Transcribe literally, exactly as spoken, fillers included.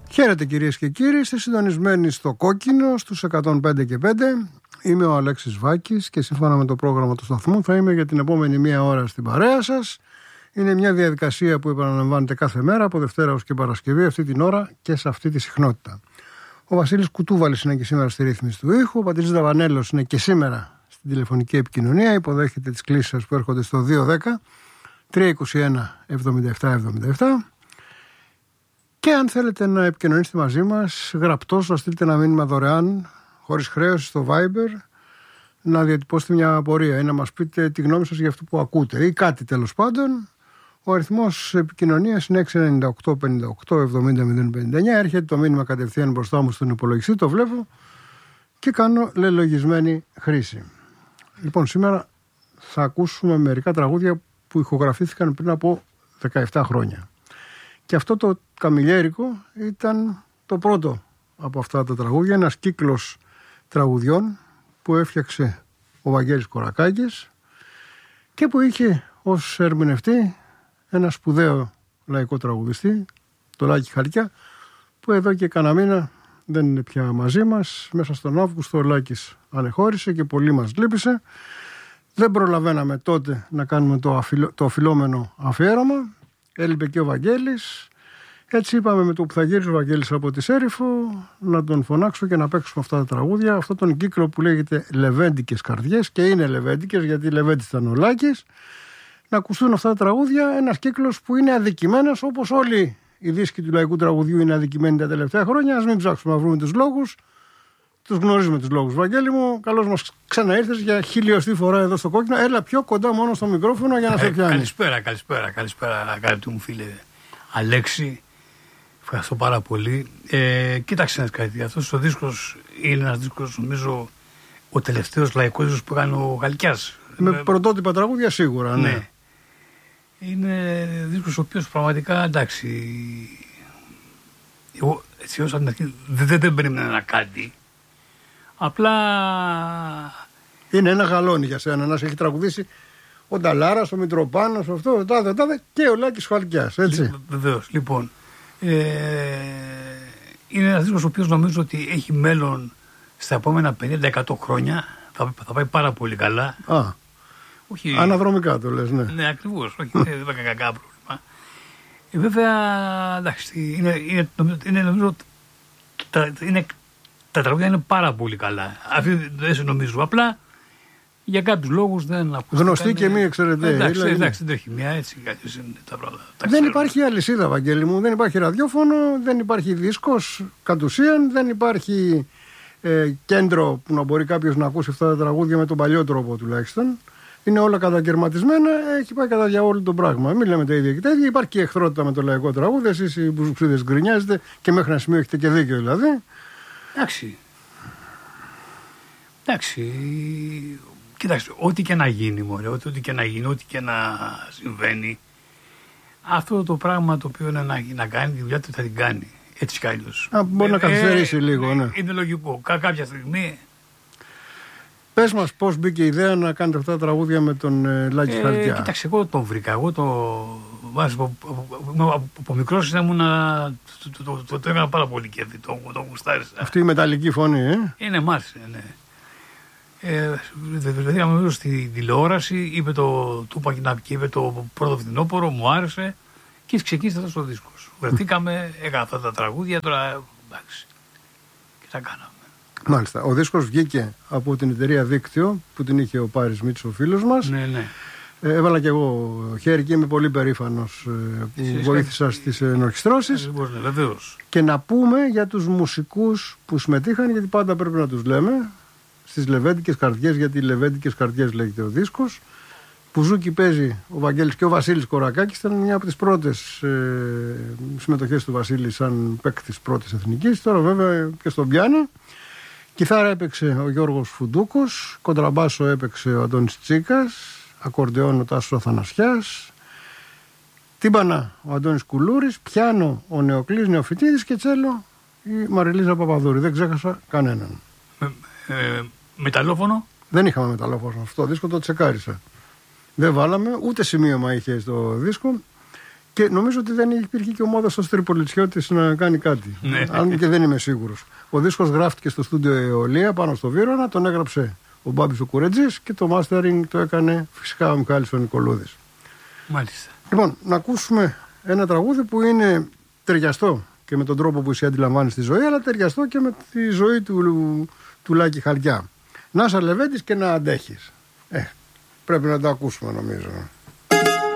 Χαίρετε κυρίες και κύριοι, είστε συντονισμένοι στο Κόκκινο στους εκατόν πέντε και πέντε. Είμαι ο Αλέξης Βάκης και σύμφωνα με το πρόγραμμα του σταθμού θα είμαι για την επόμενη μία ώρα στην παρέα σας. Είναι μια διαδικασία που επαναλαμβάνεται κάθε μέρα από Δευτέρα ως και Παρασκευή αυτή την ώρα και σε αυτή τη συχνότητα. Ο Βασίλης Κουτούβαλης είναι και σήμερα στη ρύθμιση του ήχου, ο Πατρίζης Δαβανέλος είναι και σήμερα στην τηλεφωνική επικοινωνία, υποδέχεται τις κλήσεις σας που έρχονται στο δύο δέκα τριακόσια είκοσι ένα εβδομήντα επτά εβδομήντα επτά. Και αν θέλετε να επικοινωνήσετε μαζί μας, γραπτώς να στείλετε ένα μήνυμα δωρεάν, χωρίς χρέωση στο Viber, να διατυπώσετε μια απορία ή να μας πείτε τη γνώμη σας για αυτό που ακούτε ή κάτι τέλος πάντων. Ο αριθμός επικοινωνίας είναι έξι εννιά οκτώ πενήντα οκτώ εβδομήντα μηδέν πενήντα εννιά. Έρχεται το μήνυμα κατευθείαν μπροστά μου στον υπολογιστή, το βλέπω και κάνω λελογισμένη χρήση. Λοιπόν, σήμερα θα ακούσουμε μερικά τραγούδια που ηχογραφήθηκαν πριν από δεκαεπτά χρόνια. Και αυτό το καμιλιέρικο ήταν το πρώτο από αυτά τα τραγούδια, ένας κύκλος τραγουδιών που έφτιαξε ο Βαγγέλης Κορακάκης και που είχε ως ερμηνευτή ένα σπουδαίο λαϊκό τραγουδιστή, το Λάκη Χαλκιά, που εδώ και κανένα μήνα δεν είναι πια μαζί μας. Μέσα στον Αύγουστο ο Λάκης ανεχώρησε και πολύ μας λύπησε. Δεν προλαβαίναμε τότε να κάνουμε το, αφιλο, το οφειλόμενο αφιέρωμα. Έλειπε και ο Βαγγέλης. Έτσι είπαμε με το που θα γύρισε ο Βαγγέλης από τη Σέριφο να τον φωνάξω και να παίξουμε αυτά τα τραγούδια. Αυτό τον κύκλο που λέγεται Λεβέντικες Καρδιές, και είναι Λεβέντικες γιατί Λεβέντης ήταν ο Λάκης. Να ακουστούν αυτά τα τραγούδια, ένας κύκλος που είναι αδικημένος, όπως όλοι οι δίσκοι του λαϊκού τραγουδιού είναι αδικημένοι τα τελευταία χρόνια. Ας μην ψάξουμε να βρούμε τους λόγους. Τους γνωρίζουμε τους λόγους. Βαγγέλη μου, καλώς μας ξαναήρθες για χιλιοστή φορά εδώ στο Κόκκινο. Έλα πιο κοντά μόνο στο μικρόφωνο για να ε, σε πιάνει. Καλησπέρα, καλησπέρα, καλησπέρα, αγαπητού μου φίλε Αλέξη. Ευχαριστώ πάρα πολύ. Ε, κοίταξε να κάτι. Αυτός ο δίσκος είναι ένας δίσκος, νομίζω, ο τελευταίος λαϊκός δίσκος που έκανε ο Χαλκιάς. Με, με πρωτότυπα τραγούδια σίγουρα, ναι. ναι. Είναι δίσκος ο οποίος πραγματικά, εντάξει, εγώ έτσι όσο δεν, δεν, δεν περίμενα να κάτι. Απλά... Είναι ένα γαλόνι για σένα να σε έχει τραγουδήσει ο Νταλάρας, ο Μητροπάνος, αυτό, τάδε, τάδε και ο Λάκης Χαλκιάς, έτσι. Βεβαίως, λοιπόν. Ε, είναι ένας δίσκος ο οποίος νομίζω ότι έχει μέλλον στα επόμενα πενήντα εκατό χρόνια. Θα, θα πάει πάρα πολύ καλά. Α, όχι, αναδρομικά το λες, ναι. Ναι, ακριβώς. Όχι, δεν υπάρχει κακά πρόβλημα. Ε, βέβαια, εντάξει, είναι, είναι, είναι, νομίζω, τα, είναι, τα τραγούδια είναι πάρα πολύ καλά. Αυτή δεν σε νομίζω. Απλά για κάποιους λόγους δεν ακούστηκαν. Γνωστή και μη εξαιρετή. Εντάξει, εντάξει, δεν τρέχει μια έτσι. Τα πράγματα, τα δεν υπάρχει αλυσίδα, Βαγγέλη μου. Δεν υπάρχει ραδιόφωνο, δεν υπάρχει δίσκος κατ' ουσίαν, δεν υπάρχει ε, κέντρο που να μπορεί κάποιος να ακούσει αυτά τα τραγούδια με τον παλιό τρόπο τουλάχιστον. Είναι όλα κατακαιρματισμένα, έχει πάει κατά διαόλου το πράγμα. Μην λέμε τα ίδια και τα ίδια. Υπάρχει και εχθρότητα με το λαϊκό τραγούδι. Εσείς οι μπουζουξίδες γκρινιάζετε και μέχρι ένα σημείο έχετε και δίκιο δηλαδή. Εντάξει. Εντάξει. Κοιτάξτε, ό,τι και να γίνει, μωρέ, ό,τι, ό,τι και να γίνει, ό,τι και να συμβαίνει, αυτό το πράγμα το οποίο είναι να, να κάνει τη δουλειά του θα την κάνει. Έτσι κι αλλιώς. Α, μπορεί ε, να καθυστερήσει ε, λίγο, ναι. Είναι λογικό. Κα, κάποια στιγμή. Πες μας πώς μπήκε η ιδέα να κάνετε αυτά τα τραγούδια με τον ε, Λάκη ε, Χαλκιά. Κοίταξε, εγώ τον βρήκα. Εγώ το. Από, από, από μικρός ήμουν. Το, το, το, το, το έκανα πάρα πολύ κέφι. Το, το γουστάρισα. Αυτή η μεταλλική φωνή, ε. Είναι μάλιστα, ναι. Ε, δηλαδή, αμέσως στη τηλεόραση, είπε το Τούπακ και είπε το πρώτο φθινόπωρο, μου άρεσε και ξεκίνησε αυτό ο δίσκος. Βρεθήκαμε, έκανα αυτά τα τραγούδια, τώρα εντάξει. Και τα κάναμε. Μάλιστα. Ο δίσκος βγήκε από την εταιρεία Δίκτυο που την είχε ο Πάρης Μίτσος, ο φίλος μας. Ναι, ναι. Ε, έβαλα και εγώ χέρι και είμαι πολύ περήφανος ε, που Εσείς βοήθησα κα... στις ενορχιστρώσεις. Ακριβώς, ναι, βεβαίως. Και να πούμε για τους μουσικούς που συμμετείχαν, γιατί πάντα πρέπει να τους λέμε. Στις Λεβέντικες Καρδιές, γιατί Λεβέντικες Καρδιές λέγεται ο δίσκος. Πουζούκι παίζει ο Βαγγέλης και ο Βασίλης Κορακάκης. Ήταν μια από τις πρώτες ε, συμμετοχές του Βασίλη σαν παίκτης πρώτης εθνικής. Τώρα βέβαια και στον πιάνει. Κιθάρα έπαιξε ο Γιώργος Φουντούκος. Κοντραμπάσο έπαιξε ο Αντώνης Τσίκας. Ακορντεόν ο Τάσος Αθανασιάς. Τύμπανα ο Αντώνης Κουλούρης. Πιάνο ο Νεοκλής Νεοφυτίδης και τσέλο η Μαριλίζα Παπαδούρη. Δεν ξέχασα κανέναν. Ε, μεταλλόφωνο. Δεν είχαμε μεταλλόφωνο. Αυτό το δίσκο το τσεκάρισα. Δεν βάλαμε, ούτε σημείωμα είχε στο δίσκο. Και νομίζω ότι δεν υπήρχε και ομάδα στο Τρυπολιτσιώτης να κάνει κάτι. Ναι. Αν και δεν είμαι σίγουρος. Ο δίσκος γράφτηκε στο στούντιο Αιωλία πάνω στο Βύρωνα, τον έγραψε ο Μπάμπης ο Κουρετζής και το mastering το έκανε φυσικά ο Μιχάλης ο Νικολούδης. Μάλιστα. Λοιπόν, να ακούσουμε ένα τραγούδι που είναι ταιριαστό και με τον τρόπο που εσύ αντιλαμβάνεις τη ζωή, αλλά ταιριαστό και με τη ζωή του, του Λάκη Χαριά. Να σ' αλεβέντης και να αντέχεις. Ε, πρέπει να το ακούσουμε νομίζω.